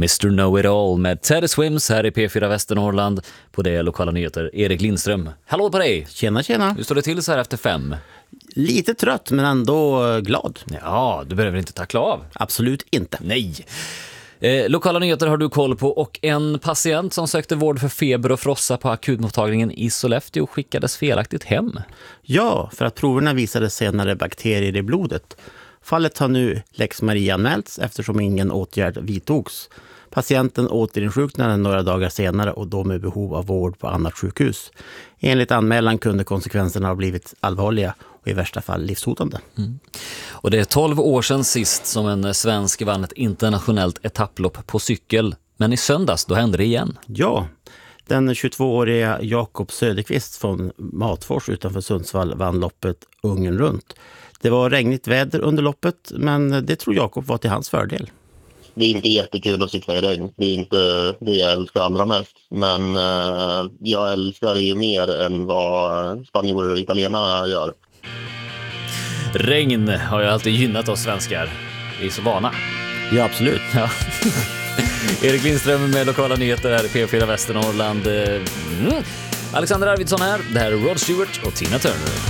Mr. Know-It-All med Teddy Swims här i P4 Västernorrland. På det lokala nyheter, Erik Lindström. Hallå på dig! Tjena, tjena. Hur står det till så här efter 5? Lite trött men ändå glad. Ja, du behöver inte tackla av. Absolut inte. Nej. Lokala nyheter har du koll på, och en patient som sökte vård för feber och frossa på akutmottagningen i Sollefteå skickades felaktigt hem. Ja, för att proverna visade senare bakterier i blodet. Fallet har nu Lex Maria anmälts eftersom ingen åtgärd vidtogs. Patienten återinsjuknade några dagar senare och då med behov av vård på annat sjukhus. Enligt anmälan kunde konsekvenserna ha blivit allvarliga och i värsta fall livshotande. Och det är 12 år sedan sist som en svensk vann ett internationellt etapplopp på cykel. Men i söndags, då hände det igen. Ja, den 22-åriga Jakob Söderqvist från Matfors utanför Sundsvall vann loppet Ungen runt. Det var regnigt väder under loppet, men det tror Jakob var till hans fördel. Det är inte jättekul att sitta i regn. Det är inte det jag älskar allra mest. Men jag älskar det ju mer än vad spanjorer och italienare gör. Regn har ju alltid gynnat oss svenskar. Vi är så vana. Ja, absolut. Ja. Erik Lindström med lokala nyheter här i P4 Västernorrland. Alexander Arvidsson här. Det här är Rod Stewart och Tina Turner.